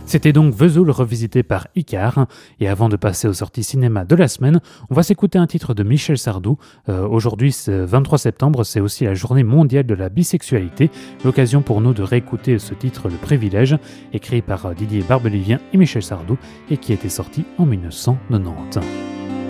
C'était donc Vesoul revisité par Icare. Et avant de passer aux sorties cinéma de la semaine, on va s'écouter un titre de Michel Sardou. Aujourd'hui, c'est 23 septembre, c'est aussi la journée mondiale de la bisexualité. L'occasion pour nous de réécouter ce titre Le Privilège, écrit par Didier Barbelivien et Michel Sardou, et qui était sorti en 1990.